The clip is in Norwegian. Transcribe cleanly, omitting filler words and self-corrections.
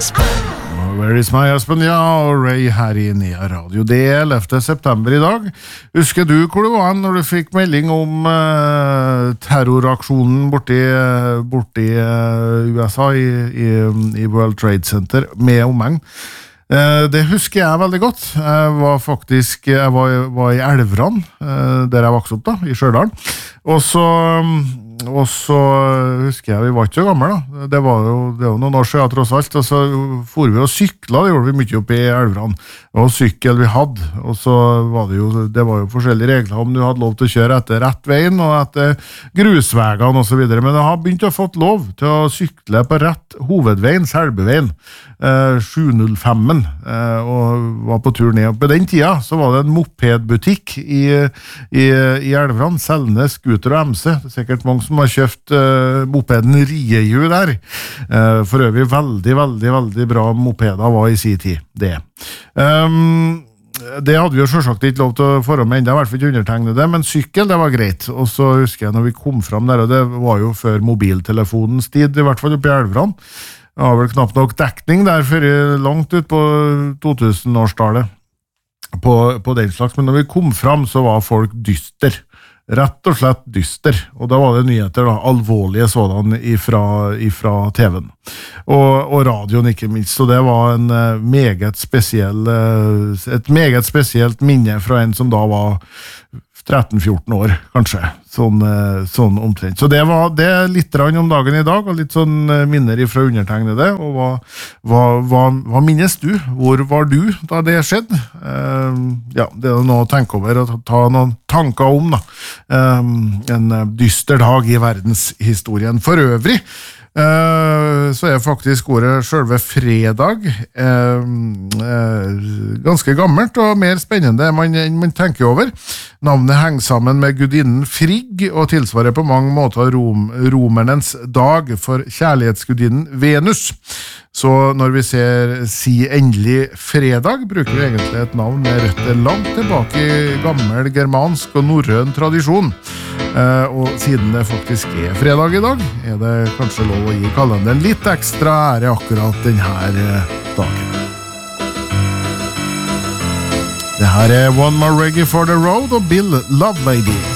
Where is my husband? Ja, og Ray her i Nea Radio. Det 11. september i dag. Husker du hvor du var når du fikk melding om terroraksjonen borti USA i World Trade Center med omheng? Det husker jeg veldig godt. Jeg var i Elvran, der jeg vokste opp da, i Stjørdal. Og så husker jeg vi var ikke så gamle da. Det var jo noen år siden tross alt. Og så for vi og sykla, det gjorde vi mye opp i Elvran. Og sykkel vi hadde. Og så var det var jo forskjellige regler om du hadde lov til å kjøre etter rett veien og etter grusvegene og så videre. Men jeg har begynt å fått lov til å sykle på rett hovedveien, Selbeveien. 705-en og var på tur ned. På den tida så var det en mopedbutikk i Elvran, Selne, Scooter og MC. Det sikkert mange som har kjøpt mopeden Riehju der. For øvrig veldig bra mopeder var i sin tid, det. Det hadde vi jo selvsagt ikke lov til å forholde med enda, i hvert fall ikke undertegne det, men sykkel, det var greit. Og så husker jeg når vi kom frem der, og det var jo før mobiltelefonens tid, i hvert fall oppe i Elvran. Det var vel knapt nok dekning der før langt ut på 2000-årstallet på den slags, men når vi kom frem så var folk dyster. Rett og slett dyster, og da var det nyheter da, alvorlige sådan ifra TV-en og radioen ikke minst, så det var et meget spesielt minne fra en som da var 13-14 år, kanskje, sånn omtrent. Så det var det litt om dagen i dag, og litt sånn minner fra undertegnede, og hva minnes du? Hvor var du da det skjedde? Ja, det noe å tenke over, og ta noen tanker om da. En dyster dag i verdenshistorien. For øvrig, så faktisk ordet selve fredag ganske gammelt og mer spennende enn man tenker over. Navnet henger sammen med gudinnen Frigg og tilsvarer på mange måter romernes dag for kjærlighetsgudinnen Venus. Så når vi sier endelig fredag, bruker vi egentlig et navn med røtter langt tilbake i gammel germansk og norrøn tradisjon. Og siden det faktisk fredag i dag, det kanskje lov å gi kalenderen litt ekstra ære akkurat denne dagen. Det her One More Reggae for the Road og Bill Lovelady.